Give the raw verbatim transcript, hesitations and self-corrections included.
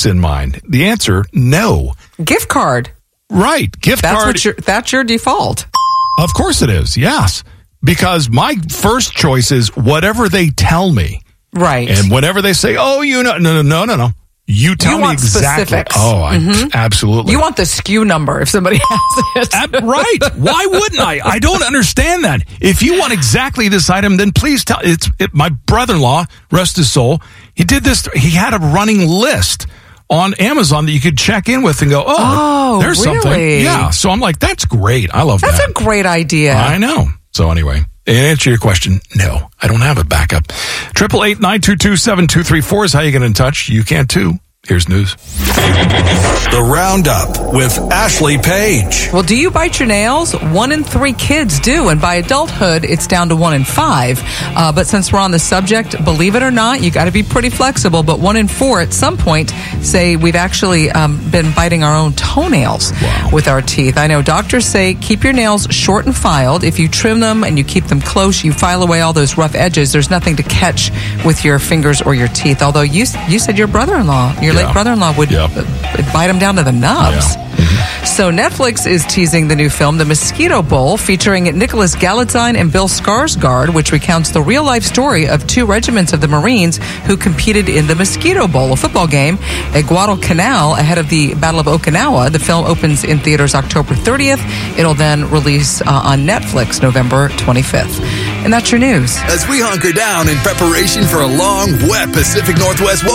Netflix in mind? The answer, no. Gift card. Right. Gift that's card. What your, that's your default. Of course it is. Yes. Because my first choice is whatever they tell me. Right. And whenever they say, oh, you know, no, no, no, no, no. You tell you me want exactly. Specifics. Oh, I, mm-hmm. absolutely. You want the S K U number if somebody has it. Ab- right. Why wouldn't I? I don't understand that. If you want exactly this item, then please tell. It's it, my brother-in-law, rest his soul. He did this. He had a running list on Amazon that you could check in with and go, oh, oh there's really? something. Yeah. So I'm like, that's great. I love that's that. That's a great idea. I know. So anyway, to answer your question, no, I don't have a backup. Triple eight nine two two seven two three four is how you get in touch. You can too. Here's news. The Roundup with Ashley Page. Well, do you bite your nails? One in three kids do, and by adulthood, it's down to one in five. Uh, but since we're on the subject, believe it or not, you got to be pretty flexible. But one in four at some point say we've actually um, been biting our own toenails wow. with our teeth. I know doctors say keep your nails short and filed. If you trim them and you keep them close, you file away all those rough edges. There's nothing to catch with your fingers or your teeth. Although you you said your brother-in-law, your Your yeah. late brother-in-law would yeah. uh, bite him down to the nubs. Yeah. Mm-hmm. So Netflix is teasing the new film, The Mosquito Bowl, featuring Nicholas Galitzine and Bill Skarsgård, which recounts the real-life story of two regiments of the Marines who competed in the Mosquito Bowl, a football game at Guadalcanal ahead of the Battle of Okinawa. The film opens in theaters October thirtieth. It'll then release uh, on Netflix November twenty-fifth. And that's your news. As we hunker down in preparation for a long, wet Pacific Northwest